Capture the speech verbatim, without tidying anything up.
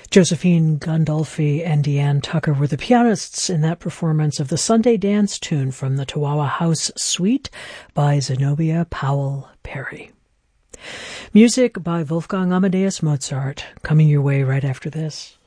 Josephine Gandolfi and Deanne Tucker were the pianists in that performance of the Sunday dance tune from the Chihuahua House Suite by Zenobia Powell Perry. Music by Wolfgang Amadeus Mozart, coming your way right after this.